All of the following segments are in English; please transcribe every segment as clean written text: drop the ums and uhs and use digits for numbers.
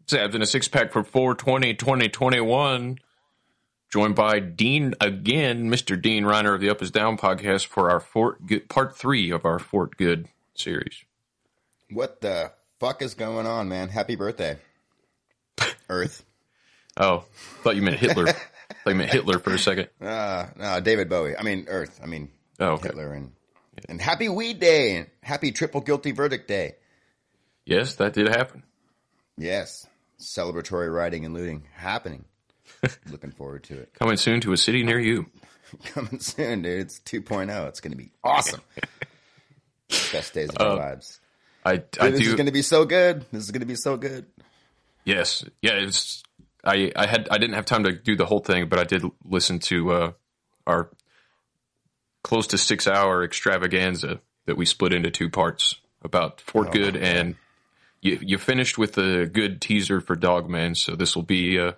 Sabs in a six-pack for 4/20/2021. Joined by Dean again, Mr. Dean Reiner of the Up is Down podcast for our part 3 of our Fort Good series. What the fuck is going on, man? Happy birthday, Earth. Oh, thought you meant Hitler. Thought you meant Hitler for a second. No, David Bowie. I mean, Earth. I mean, okay. Hitler. And happy weed day and happy triple guilty verdict day. Yes, that did happen. Yes. Celebratory rioting and looting happening. Looking forward to it. Coming soon to a city near you. Coming soon, dude. It's 2.0. It's going to be awesome. Best days of our lives. This is going to be so good. This is going to be so good. Yes. Yeah, I didn't have time to do the whole thing, but I did listen to our close to 6-hour extravaganza that we split into 2 parts about Fort Good, and you finished with a good teaser for Dogman, so this will be a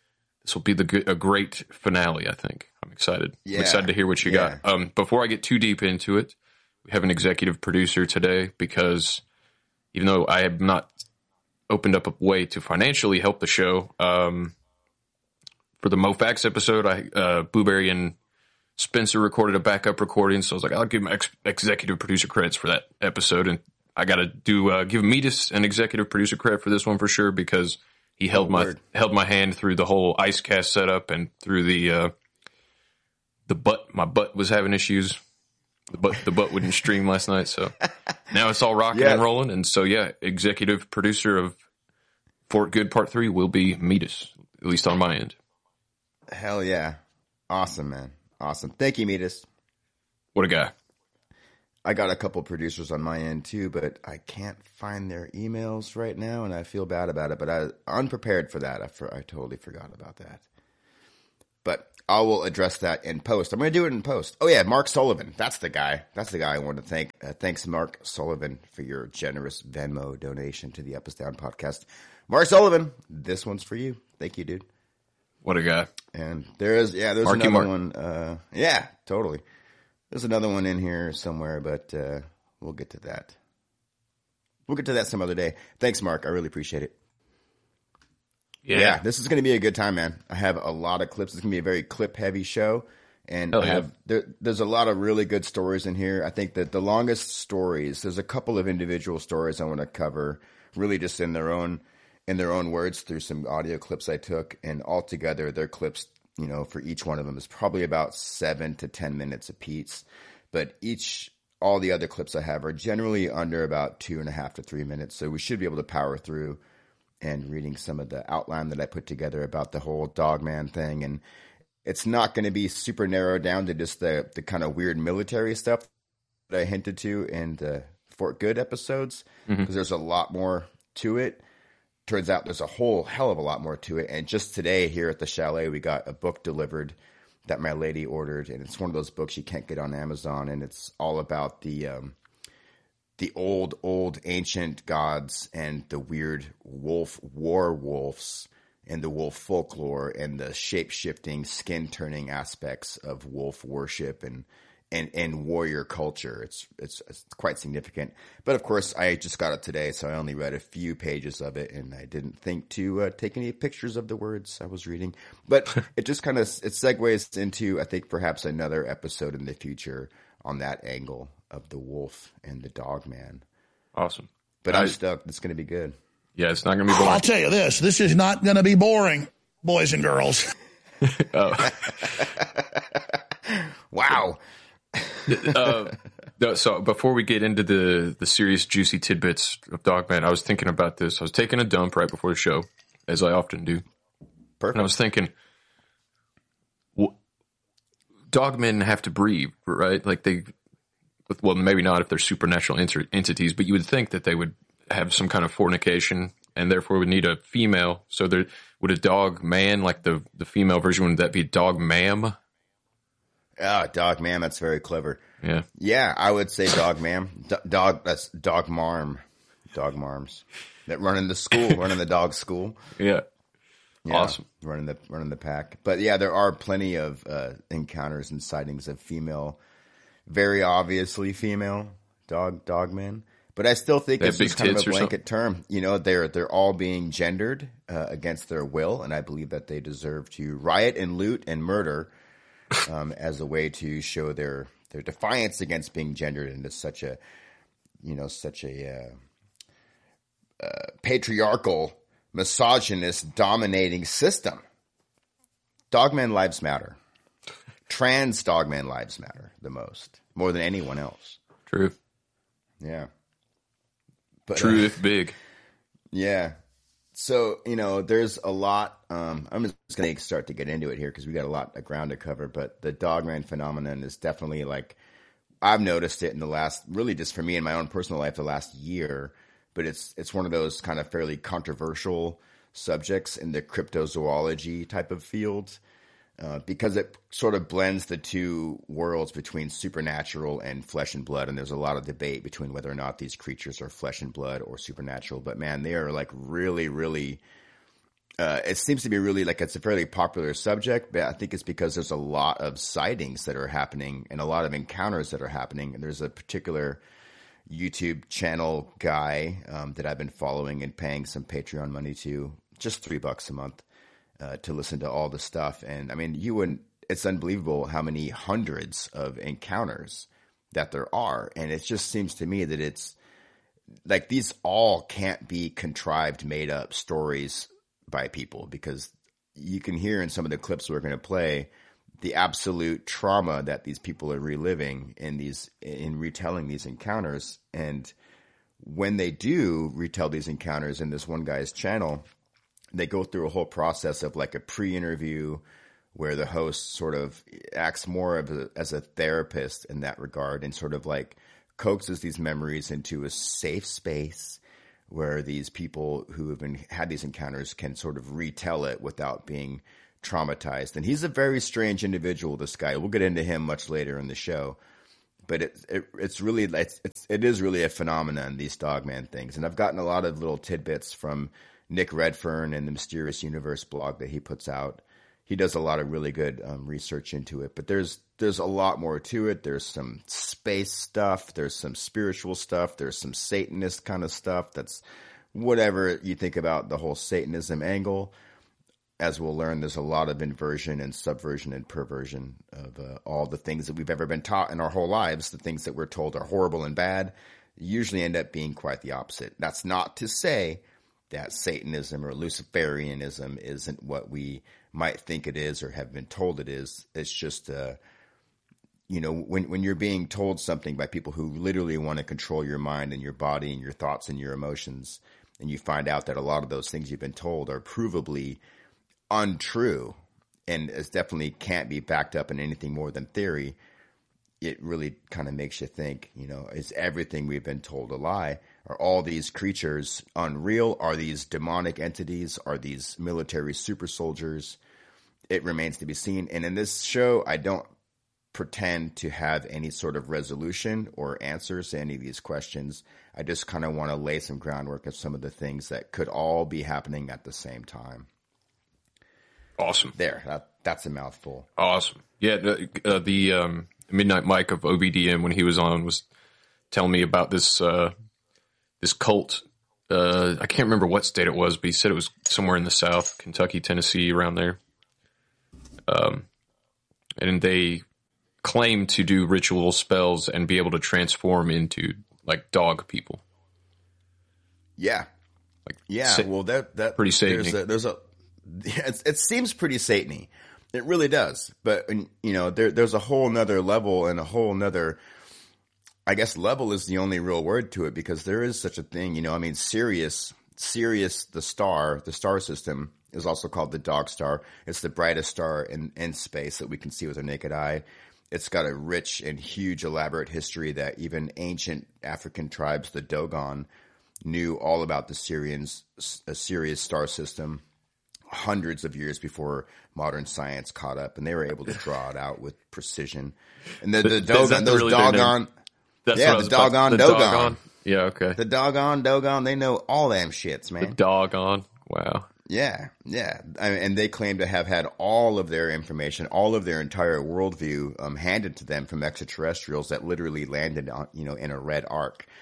great finale, I think. I'm excited. Yeah. I'm excited to hear what you got. Before I get too deep into it, we have an executive producer today because even though I have not opened up a way to financially help the show, for the MoFax episode, Blueberry and Spencer recorded a backup recording, so I was like, I'll give him executive producer credits for that episode, and I got to give Metis an executive producer credit for this one for sure because he held my hand through the whole IceCast setup and through the butt. My butt was having issues. The butt wouldn't stream last night, so now it's all rocking and rolling. And so, executive producer of Fort Good Part 3 will be Metis, at least on my end. Hell yeah. Awesome, man. Awesome. Thank you, Metis. What a guy. I got a couple producers on my end too, but I can't find their emails right now, and I feel bad about it. But I'm unprepared for that. I totally forgot about that. But I will address that in post. I'm going to do it in post. Oh yeah, Mark Sullivan. That's the guy. That's the guy I want to thank. Thanks, Mark Sullivan, for your generous Venmo donation to the Up is Down podcast. Mark Sullivan, this one's for you. Thank you, dude. What a guy. And there's another one. Yeah, totally. There's another one in here somewhere, but we'll get to that. We'll get to that some other day. Thanks, Mark. I really appreciate it. Yeah, this is going to be a good time, man. I have a lot of clips. It's going to be a very clip-heavy show, and there's a lot of really good stories in here. I think that the longest stories, there's a couple of individual stories I want to cover, really just in their own words through some audio clips I took, and altogether their clips, for each one of them is probably about 7 to 10 minutes apiece. But all the other clips I have are generally under about 2.5 to 3 minutes. So we should be able to power through and reading some of the outline that I put together about the whole Dogman thing. And it's not going to be super narrowed down to just the kind of weird military stuff that I hinted to in the Fort Good episodes, because there's a lot more to it. Turns out there's a whole hell of a lot more to it. And just today here at the chalet, we got a book delivered that my lady ordered. And it's one of those books you can't get on Amazon. And it's all about the old ancient gods and the weird war wolves and the wolf folklore and the shape-shifting, skin-turning aspects of wolf worship and warrior culture. It's quite significant. But of course, I just got it today, so I only read a few pages of it, and I didn't think to take any pictures of the words I was reading. But it just kind of it segues into, I think, perhaps another episode in the future on that angle of the wolf and the dog man. Awesome. But I'm stoked. It's going to be good. Yeah, it's not going to be boring. I'll tell you this is not going to be boring, boys and girls. Wow. So before we get into the serious, juicy tidbits of Dogman, I was thinking about this. I was taking a dump right before the show, as I often do. Perfect. And I was thinking, dogmen have to breathe, right? Like well, maybe not if they're supernatural entities, but you would think that they would have some kind of fornication and therefore would need a female. So would a dog man, like the female version, would that be dog ma'am? Dog ma'am, that's very clever. Yeah. Yeah, I would say dog ma'am. That's dog marm. Dog marms. That running the dog school. Yeah. Awesome. Running the pack. But yeah, there are plenty of encounters and sightings of female, very obviously female dog men. But I still think They it's have just big kind of a tits or blanket term. You know, they're all being gendered against their will, and I believe that they deserve to riot and loot and murder as a way to show their defiance against being gendered into such a patriarchal, misogynist, dominating system. Dogman lives matter. Trans dogman lives matter the most, more than anyone else. True. Yeah. But, True if big. Yeah. So, you know, there's a lot. I'm just going to start to get into it here because we got a lot of ground to cover. But the dogman phenomenon is definitely like, I've noticed it in the last, really just for me in my own personal life, the last year. But it's one of those kind of fairly controversial subjects in the cryptozoology type of field. Because it sort of blends the two worlds between supernatural and flesh and blood. And there's a lot of debate between whether or not these creatures are flesh and blood or supernatural. But man, they are like really, really, it seems to be really like it's a fairly popular subject. But I think it's because there's a lot of sightings that are happening and a lot of encounters that are happening. And there's a particular YouTube channel guy that I've been following and paying some Patreon money to, just $3 a month. To listen to all the stuff. And I mean, it's unbelievable how many hundreds of encounters that there are. And it just seems to me that it's like these all can't be contrived, made up stories by people, because you can hear in some of the clips we're going to play the absolute trauma that these people are reliving in retelling these encounters. And when they do retell these encounters in this one guy's channel, they go through a whole process of like a pre-interview where the host sort of acts more as a therapist in that regard and sort of like coaxes these memories into a safe space where these people who have had these encounters can sort of retell it without being traumatized. And he's a very strange individual, this guy. We'll get into him much later in the show. But it is really a phenomenon, these dogman things. And I've gotten a lot of little tidbits from Nick Redfern and the Mysterious Universe blog that he puts out. He does a lot of really good research into it, but there's a lot more to it. There's some space stuff. There's some spiritual stuff. There's some Satanist kind of stuff. That's whatever you think about the whole Satanism angle. As we'll learn, there's a lot of inversion and subversion and perversion of all the things that we've ever been taught in our whole lives. The things that we're told are horrible and bad usually end up being quite the opposite. That's not to say that Satanism or Luciferianism isn't what we might think it is or have been told it is. It's just, when you're being told something by people who literally want to control your mind and your body and your thoughts and your emotions, and you find out that a lot of those things you've been told are provably untrue and it definitely can't be backed up in anything more than theory, it really kind of makes you think, is everything we've been told a lie? Are all these creatures unreal? Are these demonic entities? Are these military super soldiers? It remains to be seen. And in this show, I don't pretend to have any sort of resolution or answers to any of these questions. I just kind of want to lay some groundwork of some of the things that could all be happening at the same time. Awesome. There, that's a mouthful. Awesome. Yeah, the Midnight Mike of OBDM, when he was on, was telling me about this this cult. I can't remember what state it was, but he said it was somewhere in the South, Kentucky, Tennessee, around there. And they claim to do ritual spells and be able to transform into like dog people. Yeah. Well, that pretty Satan-y. It seems pretty Satan-y. It really does. But there's a whole nother level and a whole nother, I guess level is the only real word to it, because there is such a thing, Sirius, the star system, is also called the dog star. It's the brightest star in space that we can see with our naked eye. It's got a rich and huge elaborate history that even ancient African tribes, the Dogon, knew all about the Sirius star system hundreds of years before modern science caught up, and they were able to draw it out with precision. And the Dogon, those Dogon, the Dogon. Yeah, okay. The Dogon, they know all them shits, man. The Dogon, wow. Yeah. And they claim to have had all of their information, all of their entire worldview handed to them from extraterrestrials that literally landed on, in a red arc.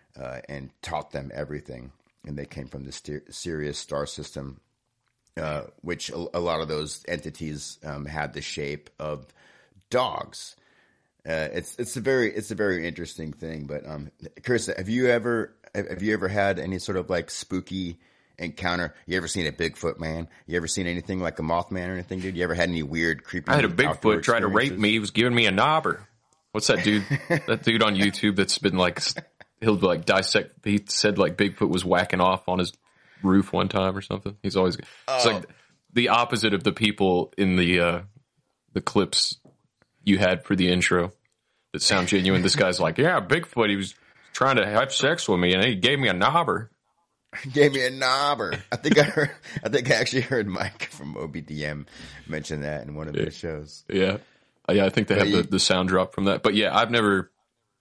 and taught them everything. And they came from the Sirius star system, which a lot of those entities had the shape of dogs. It's a very interesting thing. But Chris, have you ever had any sort of like spooky encounter? You ever seen a Bigfoot, man? You ever seen anything like a Mothman or anything, dude? You ever had any weird, creepy? I had a Bigfoot try to rape me. He was giving me a knobber. What's that dude? That dude on YouTube that's been like, he'll like dissect. He said like Bigfoot was whacking off on his roof one time or something. He's always, it's like the opposite of the people in the clips you had for the intro that sound genuine. This guy's like, yeah, Bigfoot, he was trying to have sex with me and he gave me a knobber. Gave me a knobber. I think I actually heard Mike from OBDM mention that in one of his shows. Yeah. Yeah, I think they have the sound drop from that. But yeah, I've never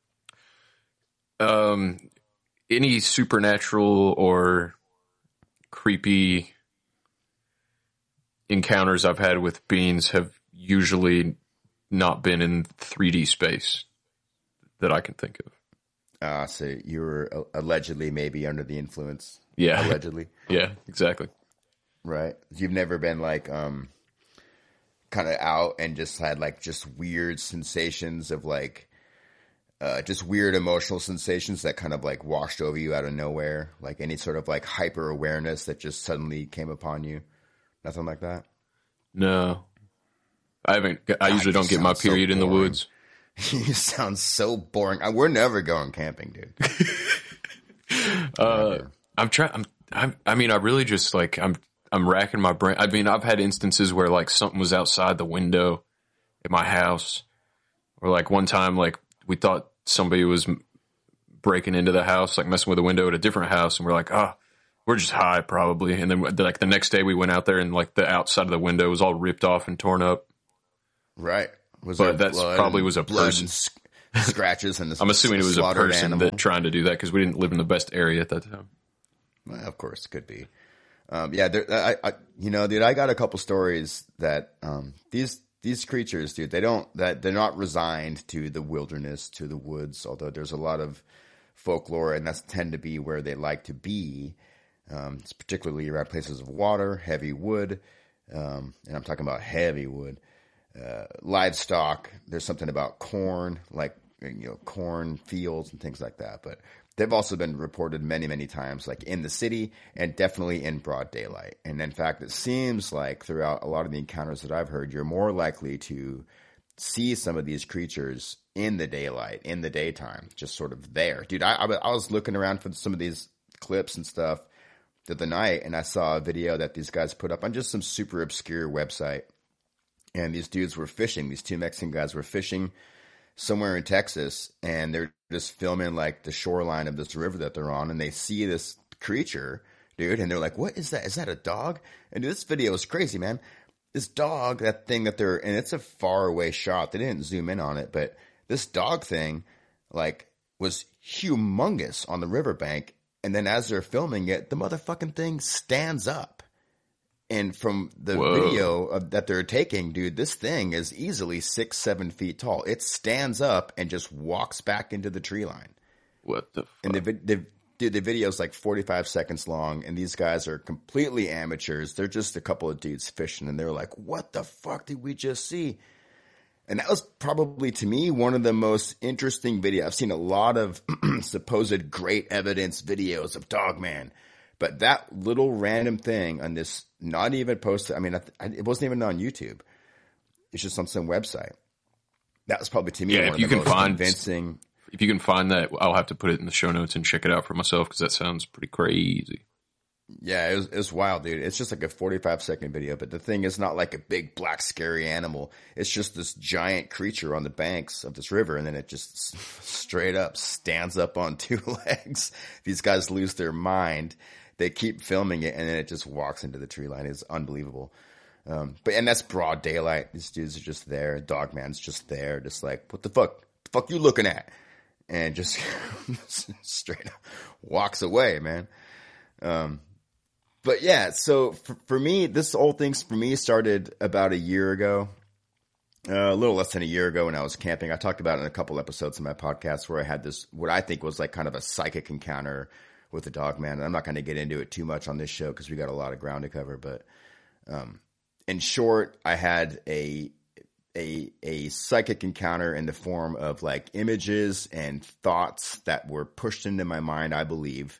any supernatural or creepy encounters I've had with beings have usually not been in 3D space that I can think of. So you were allegedly maybe under the influence. Yeah. Allegedly. Yeah, exactly. Right. You've never been like kind of out and just had like just weird sensations of like just weird emotional sensations that kind of like washed over you out of nowhere, like any sort of like hyper awareness that just suddenly came upon you. Nothing like that. No, I haven't. I usually don't get my period in the woods. You sound so boring. We're never going camping, dude. I'm trying. I mean, I really just like I'm racking my brain. I mean, I've had instances where like something was outside the window at my house, or like one time, like we thought somebody was breaking into the house, like messing with a window at a different house, and we're like, we're just high probably. And then like the next day we went out there and like the outside of the window was all ripped off and torn up. Right. But that probably was a person. Scratches and I'm assuming it was a person animal. that trying to do that because we didn't live in the best area at that time. Well, of course, it could be. Yeah, dude, I got a couple stories that these creatures, dude, they're not resigned to the wilderness, to the woods. Although there's a lot of folklore, and that's tend to be where they like to be. It's particularly around places of water, heavy wood, and I'm talking about heavy wood. Livestock, there's something about corn, like, corn fields and things like that. But they've also been reported many, many times, like in the city and definitely in broad daylight. And in fact, it seems like throughout a lot of the encounters that I've heard, you're more likely to see some of these creatures in the daylight, in the daytime, just sort of there. Dude, I was looking around for some of these clips and stuff the other night, and I saw a video that these guys put up on just some super obscure website. And these dudes were fishing. These two Mexican guys were fishing somewhere in Texas, and they're just filming like the shoreline of this river that they're on, and they see this creature, dude, and they're like, what is that? Is that a dog? And dude, this video is crazy, man. This dog, that thing that and it's a far away shot. They didn't zoom in on it, but this dog thing, like, was humongous on the riverbank. And then as they're filming it, the motherfucking thing stands up. And from the video that they're taking, dude, this thing is easily 6-7 feet tall. It stands up and just walks back into the tree line. What the fuck? And the video's like 45 seconds long, and these guys are completely amateurs. They're just a couple of dudes fishing, and they're like, what the fuck did we just see? And that was probably, to me, one of the most interesting videos. I've seen a lot of supposed great evidence videos of Dogman. But that little random thing on this, not even posted, I mean, it wasn't even on YouTube. It's just on some website. That was probably, to me, one of the most convincing. If you can find that, I'll have to put it in the show notes and check it out for myself because that sounds pretty crazy. Yeah, it was wild, dude. It's just like a 45-second video, but the thing is not like a big black scary animal. It's just this giant creature on the banks of this river, and then it just straight up stands up on two legs. These guys lose their mind. They keep filming it, and then it just walks into the tree line. It's unbelievable. And that's broad daylight. These dudes are just there. Dogman's just there, just like, what the fuck? The fuck you looking at? And just straight up walks away, man. But yeah, so for me, this whole thing for me started about a year ago. A little less than a year ago when I was camping. I talked about it in a couple episodes of my podcast where I had this, what I think was like kind of a psychic encounter with the dog man. And I'm not going to get into it too much on this show because we got a lot of ground to cover. But in short, I had a psychic encounter in the form of like images and thoughts that were pushed into my mind, I believe,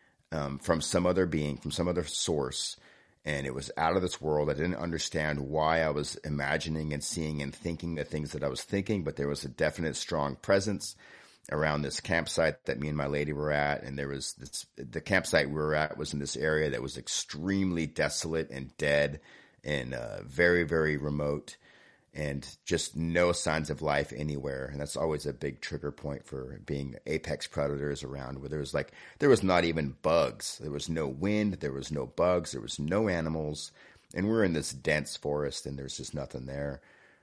from some other being, from some other source. And it was out of this world. I didn't understand why I was imagining and seeing and thinking the things that I was thinking, but there was a definite strong presence around this campsite that me and my lady were at. And there was the campsite we were at was in this area that was extremely desolate and dead and very, very remote, and just no signs of life anywhere. And that's always a big trigger point for being apex predators around, where there was not even bugs. There was no wind. There was no bugs. There was no animals. And we're in this dense forest and there's just nothing there.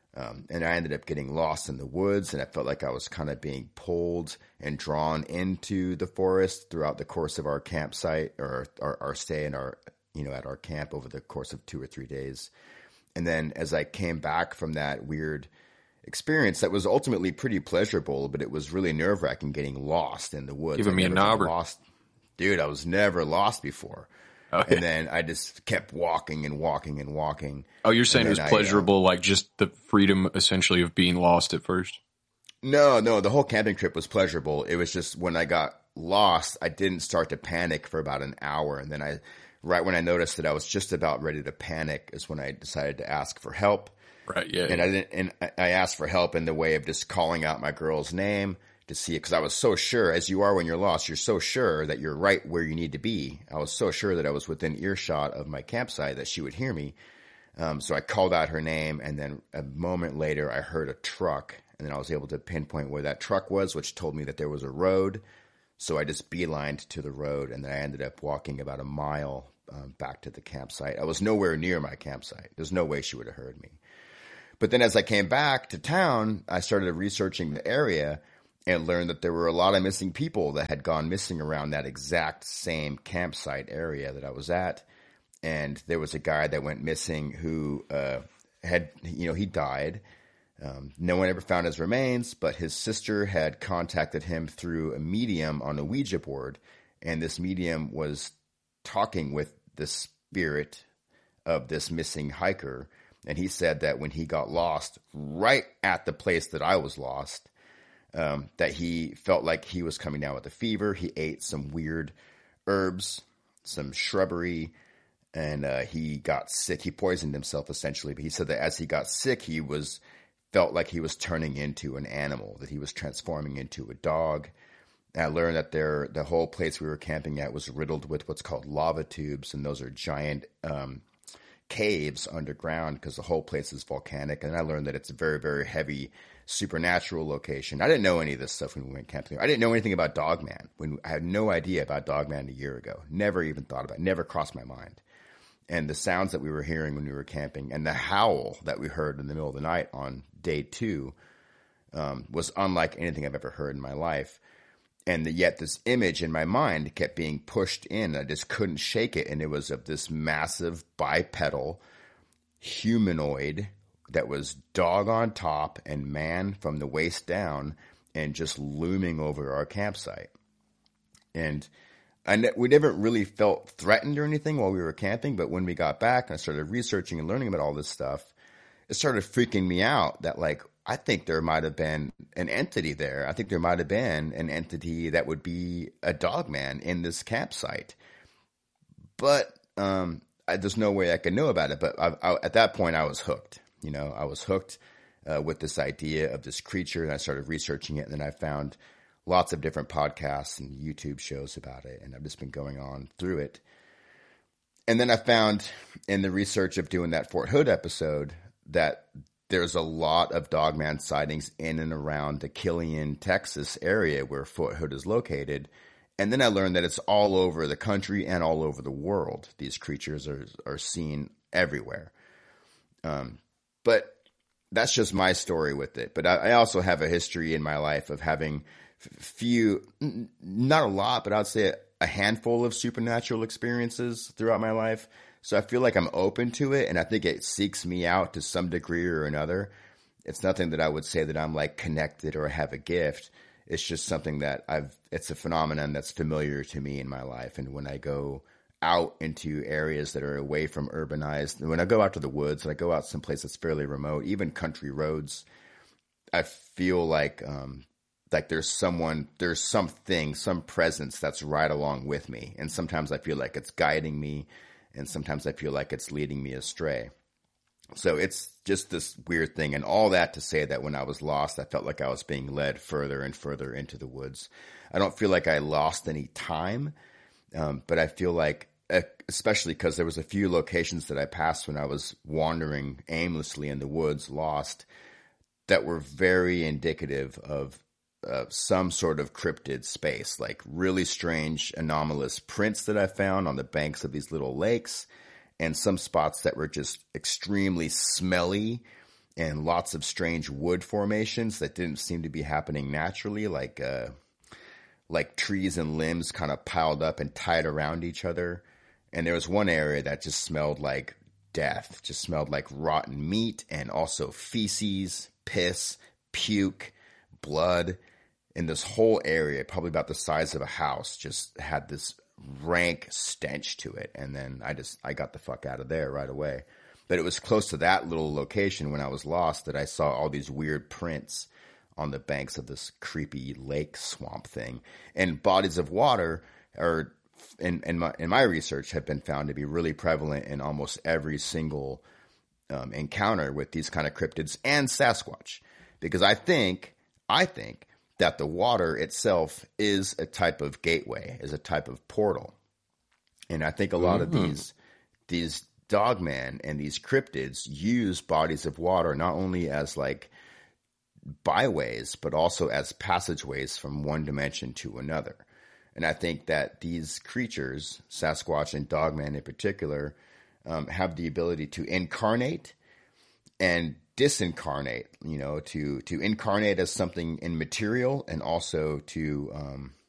And I ended up getting lost in the woods, and I felt like I was kind of being pulled and drawn into the forest throughout the course of our campsite, or our stay in our, at our camp over the course of 2 or 3 days. And then as I came back from that weird experience that was ultimately pretty pleasurable, but it was really nerve-wracking getting lost in the woods. Giving me a knobber. Dude, I was never lost before. Oh, yeah. And then I just kept walking and walking and walking. Oh, you're saying it was pleasurable, like just the freedom essentially of being lost at first? No, the whole camping trip was pleasurable. It was just when I got lost, I didn't start to panic for about an hour. And then right when I noticed that I was just about ready to panic is when I decided to ask for help. Right. Yeah. And I asked for help in the way of just calling out my girl's name to see it, because I was so sure, as you are when you're lost, you're so sure that you're right where you need to be. I was so sure that I was within earshot of my campsite that she would hear me. So I called out her name, and then a moment later I heard a truck, and then I was able to pinpoint where that truck was, which told me that there was a road. So I just beelined to the road, and then I ended up walking about a mile back to the campsite. I was nowhere near my campsite. There's no way she would have heard me. But then as I came back to town, I started researching the area and learned that there were a lot of missing people that had gone missing around that exact same campsite area that I was at. And there was a guy that went missing who he died. No one ever found his remains, but his sister had contacted him through a medium on a Ouija board. And this medium was talking with the spirit of this missing hiker. And he said that when he got lost right at the place that I was lost, that he felt like he was coming down with a fever. He ate some weird herbs, some shrubbery, and he got sick. He poisoned himself essentially. But he said that as he got sick, he felt like he was turning into an animal, that he was transforming into a dog. And I learned that the whole place we were camping at was riddled with what's called lava tubes, and those are giant caves underground because the whole place is volcanic. And I learned that it's a very, very heavy supernatural location. I didn't know any of this stuff when we went camping. I didn't know anything about Dogman. I had no idea about Dogman a year ago. Never even thought about it. Never crossed my mind. And the sounds that we were hearing when we were camping and the howl that we heard in the middle of the night on day 2 was unlike anything I've ever heard in my life. And yet this image in my mind kept being pushed in. I just couldn't shake it. And it was of this massive bipedal humanoid that was dog on top and man from the waist down and just looming over our campsite. And we never really felt threatened or anything while we were camping. But when we got back and I started researching and learning about all this stuff, it started freaking me out that I think there might have been an entity there. I think there might have been an entity that would be a dogman in this campsite. But there's no way I could know about it. But at that point, I was hooked. I was hooked with this idea of this creature, and I started researching it. And then I found lots of different podcasts and YouTube shows about it, and I've just been going on through it. And then I found in the research of doing that Fort Hood episode that there's a lot of dogman sightings in and around the Killeen, Texas area where Fort Hood is located. And then I learned that it's all over the country and all over the world. These creatures are seen everywhere. But that's just my story with it. But I also have a history in my life of having few, not a lot, but I'd say a handful of supernatural experiences throughout my life. So I feel like I'm open to it, and I think it seeks me out to some degree or another. It's nothing that I would say that I'm like connected or have a gift. It's just something that it's a phenomenon that's familiar to me in my life. And when I go out into areas that are away from urbanized, when I go out to the woods and I go out someplace that's fairly remote, even country roads, I feel like there's something, some presence that's right along with me. And sometimes I feel like it's guiding me, and sometimes I feel like it's leading me astray. So it's just this weird thing. And all that to say that when I was lost, I felt like I was being led further and further into the woods. I don't feel like I lost any time, but I feel like, especially because there was a few locations that I passed when I was wandering aimlessly in the woods, lost, that were very indicative of some sort of cryptid space, like really strange, anomalous prints that I found on the banks of these little lakes, and some spots that were just extremely smelly and lots of strange wood formations that didn't seem to be happening naturally, like trees and limbs kind of piled up and tied around each other. And there was one area that just smelled like death, just smelled like rotten meat, and also feces, piss, puke, blood. And this whole area, probably about the size of a house, just had this rank stench to it. And then I got the fuck out of there right away. But it was close to that little location when I was lost that I saw all these weird prints on the banks of this creepy lake swamp thing. And bodies of water are, in my research, have been found to be really prevalent in almost every single encounter with these kind of cryptids and Sasquatch. Because I think that the water itself is a type of gateway, is a type of portal. And I think a lot of these dogmen and these cryptids use bodies of water not only as like byways, but also as passageways from one dimension to another. And I think that these creatures, Sasquatch and dogmen in particular, have the ability to incarnate and disincarnate, to incarnate as something immaterial, and also to